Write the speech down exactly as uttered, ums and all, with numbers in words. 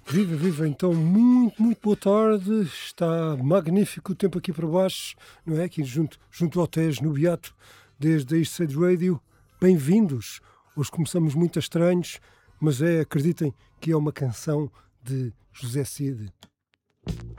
Viva, viva, então muito, muito boa tarde. Está magnífico o tempo aqui para baixo, não é? Aqui junto, junto ao Tejo, no Beato, desde a East Side Radio. Bem-vindos. Hoje começamos muito a estranhos, mas é, acreditem, que é uma canção de José Cid.